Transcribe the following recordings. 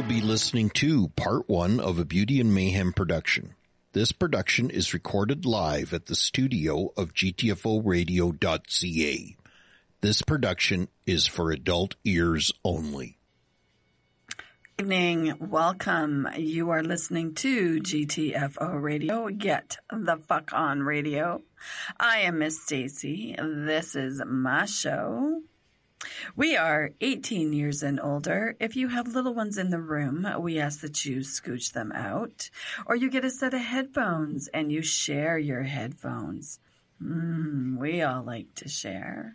be listening to part 1 of a Beauty and Mayhem production. This production is recorded live at the studio of gtforadio.ca. This production is for adult ears only. Evening. Welcome. You are listening to GTFO Radio. Get the fuck on radio. I am Miss Stacy. This is my show. We are 18 years and older. If you have little ones in the room, we ask that you scooch them out, or you get a set of headphones and you share your headphones. We all like to share.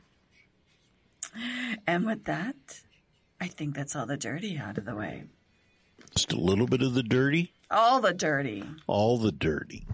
And with that, I think that's all the dirty out of the way. Just a little bit of the dirty? All the dirty. All the dirty.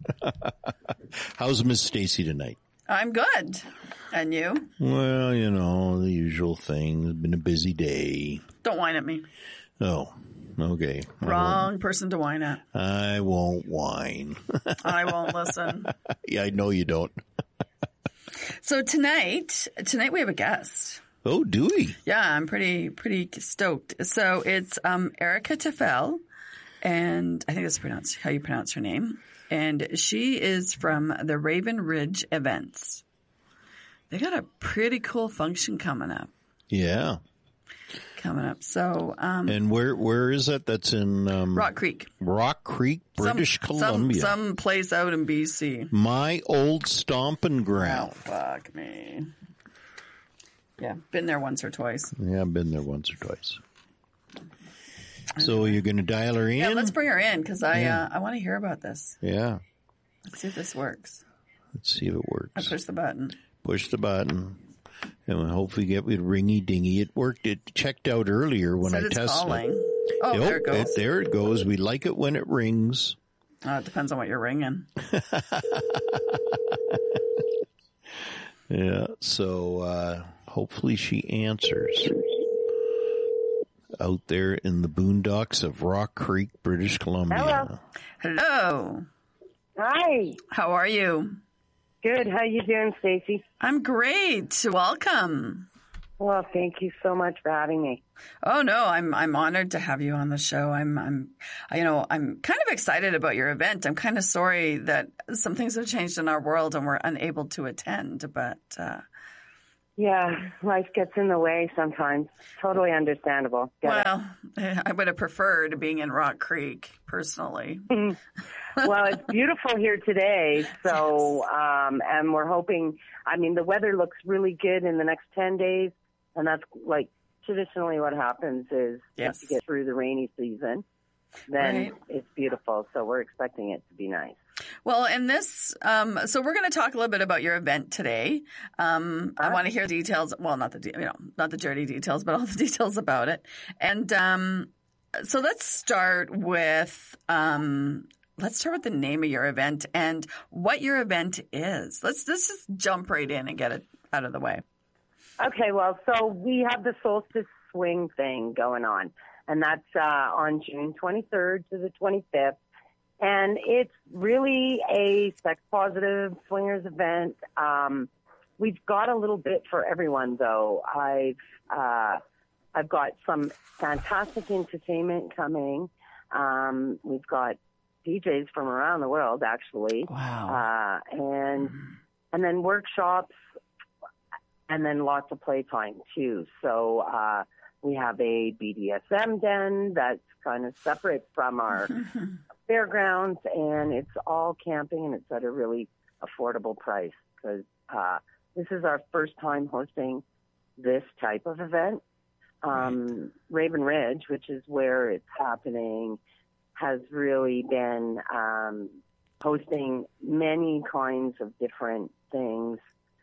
How's Miss Stacy tonight? I'm good. And you? Well, you know, the usual thing. It's been a busy day. Don't whine at me. Oh, okay. Wrong person to whine at. I won't whine. I won't listen. Yeah, I know you don't. So tonight we have a guest. Oh, do we? Yeah, I'm pretty stoked. So it's Erica Tefel, and I think that's how you pronounce her name. And she is from the Raven Ridge Events. They got a pretty cool function coming up. Yeah. So, and where is that? That's in Rock Creek. Rock Creek, British Columbia. Some place out in BC. My old stomping ground. Oh, fuck me. Yeah, been there once or twice. Yeah, I've been there once or twice. So you're going to dial her in? Yeah, let's bring her in because I want to hear about this. Yeah. Let's see if this works. Let's see if it works. I push the button. Push the button. And we'll hopefully get with ringy dingy. It worked. It checked out earlier when I tested calling. it. Oh, there it goes. There it goes. We like it when it rings. It depends on what you're ringing. Yeah. So hopefully she answers. Out there in the boondocks of Rock Creek, British Columbia. Hello. Hi. How are you? Good. How you doing, Stacy? I'm great. Welcome. Well, thank you so much for having me. Oh no, I'm honored to have you on the show. I'm kind of excited about your event. I'm kind of sorry that some things have changed in our world and we're unable to attend, but yeah, life gets in the way sometimes. Totally understandable. I would have preferred being in Rock Creek, personally. Well, it's beautiful here today, so, yes. And we're hoping, the weather looks really good in the next 10 days, and that's like traditionally what happens is once you get through the rainy season, then it's beautiful, so we're expecting it to be nice. Well, in this, so we're going to talk a little bit about your event today. I want to hear details. Well, not the dirty details, but all the details about it. And so let's start with the name of your event and what your event is. Let's just jump right in and get it out of the way. Okay. Well, so we have the Solstice Swing thing going on, and that's on June 23rd to the 25th. And it's really a sex-positive swingers event. We've got a little bit for everyone, though. I've got some fantastic entertainment coming. We've got DJs from around the world, actually. Wow. And then workshops, and then lots of playtime too. So we have a BDSM den that's kind of separate from our fairgrounds, and it's all camping, and it's at a really affordable price because this is our first time hosting this type of event. Raven Ridge, which is where it's happening, has really been hosting many kinds of different things.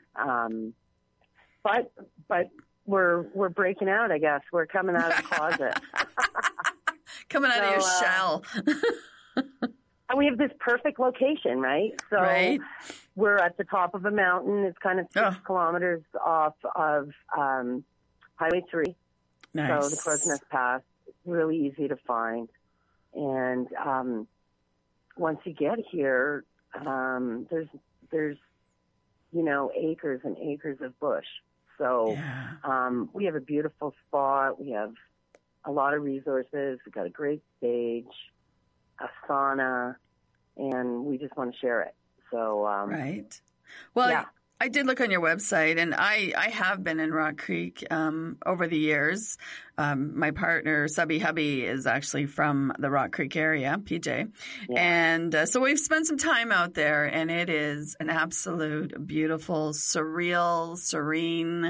But we're breaking out, I guess. We're coming out of the closet. Coming out of your shell. And we have this perfect location, right? So we're at the top of a mountain. It's kind of 6 kilometers off of Highway 3. Nice. So the Crow's Nest Pass, really easy to find. And once you get here, there's acres and acres of bush. So we have a beautiful spot. We have a lot of resources. We've got a great stage, a sauna, and we just want to share it. So, right. Well, yeah. I did look on your website, and I have been in Rock Creek over the years. My partner, Subby Hubby, is actually from the Rock Creek area, PJ. Yeah. And so we've spent some time out there, and it is an absolute beautiful, surreal, serene,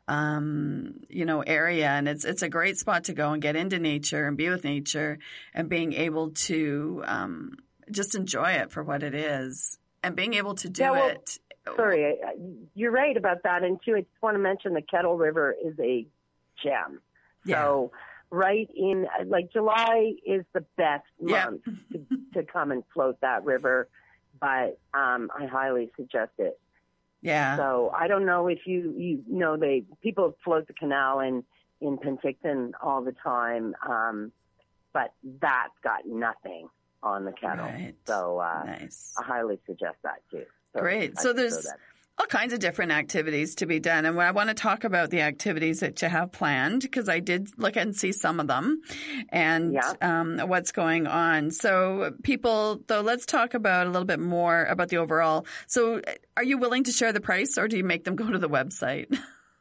area. And it's a great spot to go and get into nature and be with nature and being able to just enjoy it for what it is and being able to do it. Sorry, you're right about that. And too, I just want to mention the Kettle River is a gem. Yeah. So right in, July is the best month to come and float that river, but I highly suggest it. Yeah. So I don't know if you know, people float the canal in Penticton all the time, but that's got nothing on the Kettle. Right. So nice. I highly suggest that too. So great. So there's all kinds of different activities to be done. And I want to talk about the activities that you have planned because I did look and see some of them and what's going on. So let's talk about a little bit more about the overall. So are you willing to share the price or do you make them go to the website?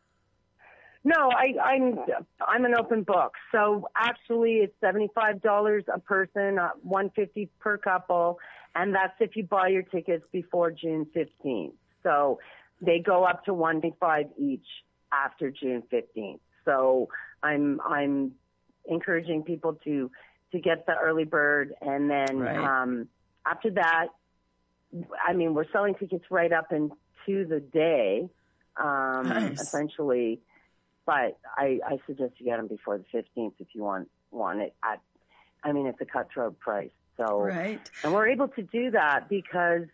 No, I'm an open book. So actually it's $75 a person, $150 per couple. And that's if you buy your tickets before June 15th. So they go up to $125 each after June 15th. So I'm encouraging people to get the early bird. And then after that, we're selling tickets right up into the day, nice. Essentially. But I suggest you get them before the 15th if you want it. It's a cutthroat price. So, right. And we're able to do that because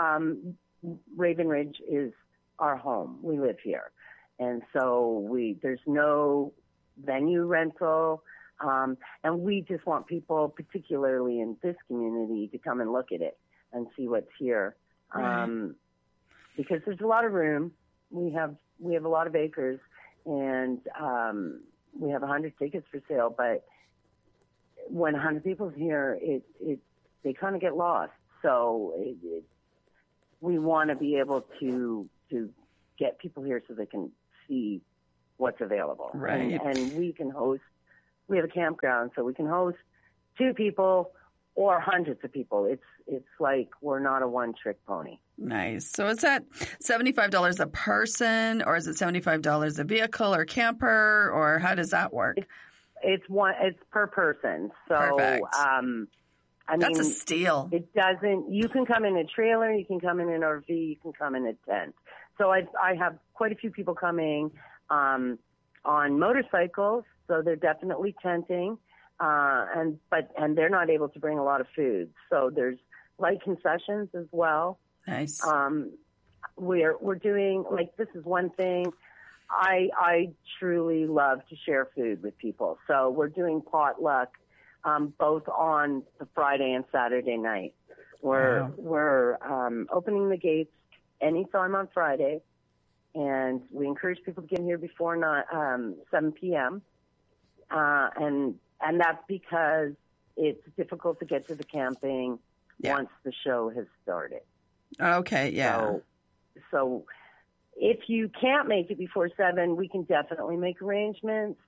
Raven Ridge is our home. We live here. And so there's no venue rental. And we just want people, particularly in this community, to come and look at it and see what's here. Right. Because there's a lot of room. We have a lot of acres and we have 100 tickets for sale, but when 100 people's here, they kind of get lost. So we want to be able to get people here so they can see what's available. Right. And we can host. We have a campground, so we can host 2 people or hundreds of people. It's like we're not a one-trick pony. Nice. So is that $75 a person, or is it $75 a vehicle or camper, or how does that work? It's per person. So, perfect. That's a steal. It doesn't. You can come in a trailer, you can come in an RV, you can come in a tent. So I have quite a few people coming on motorcycles. So they're definitely tenting, and they're not able to bring a lot of food. So there's light concessions as well. Nice. We're doing, this is one thing. I truly love to share food with people. So we're doing potluck, both on the Friday and Saturday night. We're opening the gates anytime on Friday, and we encourage people to get here before 7 p.m. And that's because it's difficult to get to the camping once the show has started. Okay, yeah. So if you can't make it before 7, we can definitely make arrangements.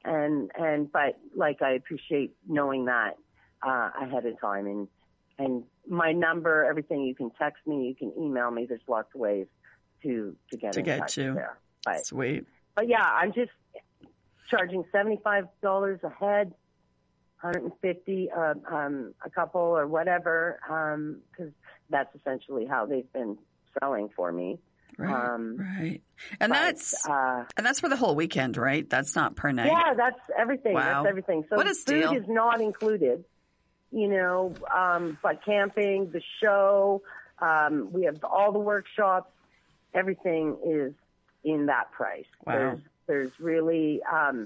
But I appreciate knowing that ahead of time. And my number, everything, you can text me, you can email me. There's lots of ways to get in touch there. But, sweet. But yeah, I'm just charging $75 a head, $150 a couple or whatever, because that's essentially how they've been selling for me. Right. And that's for the whole weekend, right? That's not per night. Yeah, that's everything. Wow. That's everything. So what a steal. Food is not included, but camping, the show, we have all the workshops, everything is in that price. Wow. There's really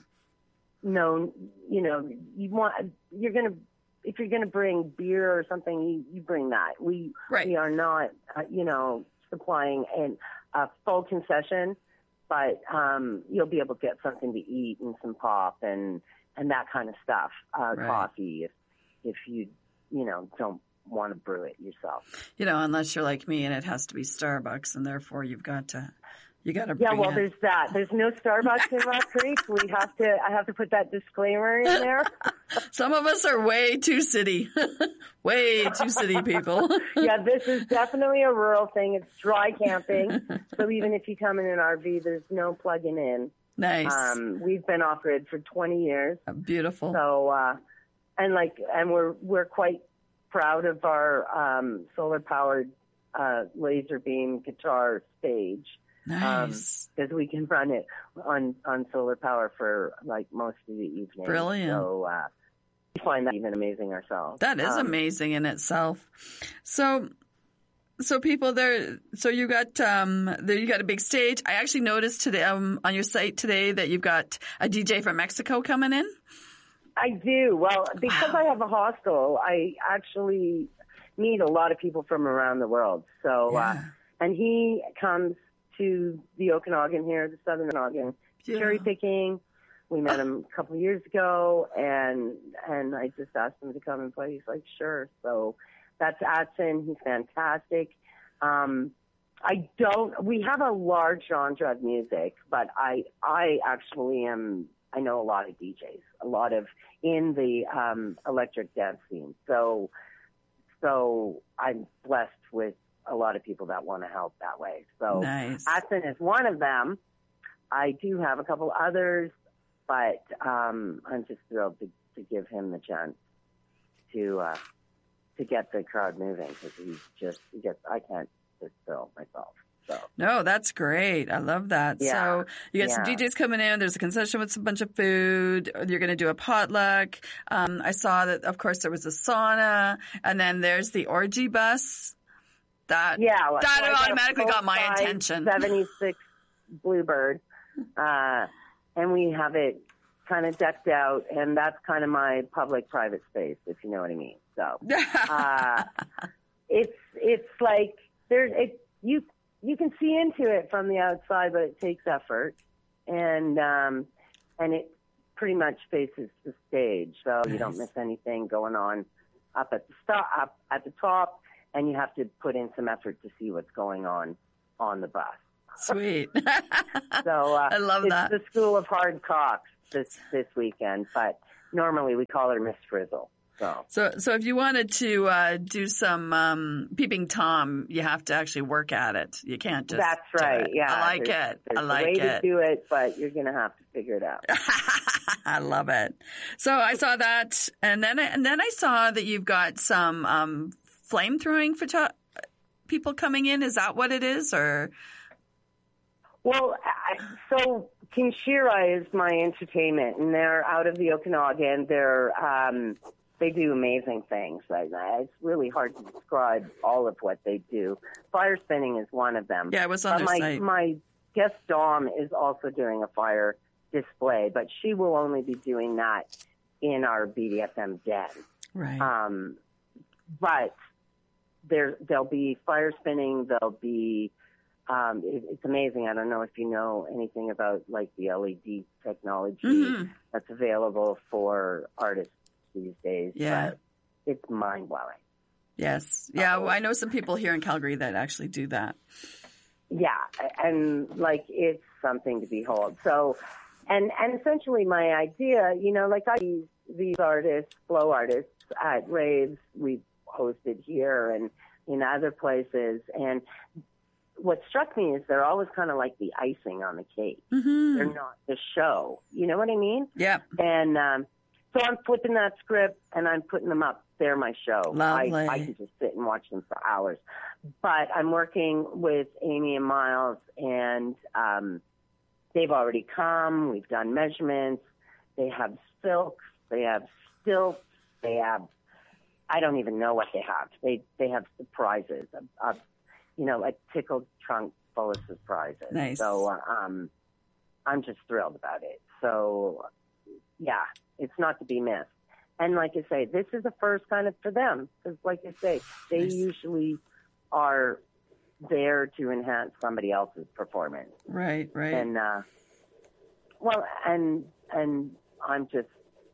if you're gonna bring beer or something, you bring that. We are not supplying a full concession, but you'll be able to get something to eat and some pop and that kind of stuff. Right. Coffee, if you don't want to brew it yourself. Unless you're like me and it has to be Starbucks, and therefore you got to bring it. There's that. There's no Starbucks in Rock Creek. I have to put that disclaimer in there. Some of us are way too city. Way too city people. Yeah, this is definitely a rural thing. It's dry camping. So even if you come in an RV, there's no plugging in. Nice. We've been off grid for 20 years. Beautiful. So, and we're quite proud of our solar powered laser beam guitar stage. Nice. Because we can run it on solar power for like most of the evening. Brilliant. So we find that even amazing ourselves. That is amazing in itself. So people there. So you got a big stage. I actually noticed today on your site today that you've got a DJ from Mexico coming in. I do. Well, because I have a hostel, I actually meet a lot of people from around the world. So and he comes to the Okanagan here, the Southern Okanagan, cherry picking. We met him a couple of years ago, and I just asked him to come and play. He's like, sure. So that's Atson. He's fantastic. We have a large genre of music, but I actually I know a lot of DJs, a lot of in the electric dance scene. So I'm blessed with a lot of people that want to help that way. So nice. Atson is one of them. I do have a couple others, but I'm just thrilled to give him the chance to get the crowd moving, because I can't just fill myself. So. No, that's great. I love that. Yeah. So you got some DJs coming in. There's a concession with a bunch of food. You're going to do a potluck. I saw that, of course, there was a sauna, and then there's the orgy bus. That automatically got my attention. 76 Bluebird, and we have it kind of decked out, and that's kind of my public-private space, if you know what I mean. So it's like you can see into it from the outside, but it takes effort, and it pretty much faces the stage, so you don't miss anything going on up at the top, and you have to put in some effort to see what's going on the bus. Sweet. So I love that. It's the School of Hard Cocks this weekend, but normally we call her Miss Frizzle. So if you wanted to do some peeping Tom, you have to actually work at it. You can't just. That's right. Yeah, I like it. There's a way to do it, but you're going to have to figure it out. I love it. So I saw that, and then I saw that you've got some flame throwing people coming in. Is that what it is, or? Well, so Kinshira is my entertainment, and they're out of the Okanagan. They do amazing things. It's really hard to describe all of what they do. Fire spinning is one of them. Yeah, it was on their site. My guest Dom is also doing a fire display, but she will only be doing that in our BDSM den. Right. But there'll be fire spinning. There'll be it's amazing. I don't know if you know anything about like the LED technology that's available for artists these days. Yeah. But it's mind-blowing. Yes. Yeah, well, I know some people here in Calgary that actually do that. Yeah, and like it's something to behold. So, and essentially my idea, like these artists, flow artists at raves we've hosted here and in other places, and what struck me is they're always kind of like the icing on the cake. Mm-hmm. They're not the show. You know what I mean? Yeah. And so I'm flipping that script and I'm putting them up. They're my show. Lovely. I can just sit and watch them for hours. But I'm working with Amy and Miles, and they've already come. We've done measurements. They have silks. They have stilts. They have, I don't even know what they have. They have surprises, a tickled trunk full of surprises. Nice. So I'm just thrilled about it. So, yeah, it's not to be missed. And like I say, this is a first kind of for them. Because like I say, they usually are there to enhance somebody else's performance. Right. And, and I'm just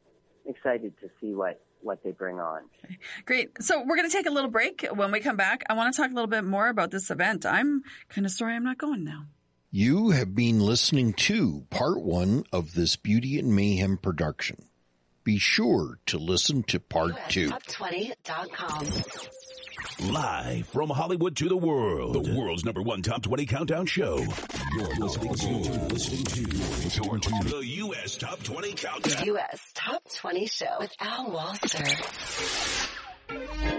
excited to see what they bring on. Okay. Great. So we're going to take a little break. When we come back, I want to talk a little bit more about this event. I'm kind of sorry I'm not going now. You have been listening to part 1 of this Beauty and Mayhem production. Be sure to listen to part 2. Top20.com. Live from Hollywood to the world, the world's #1 Top 20 Countdown Show. You're listening to the U.S. Top 20 Countdown. U.S. Top 20 Show with Al Walser.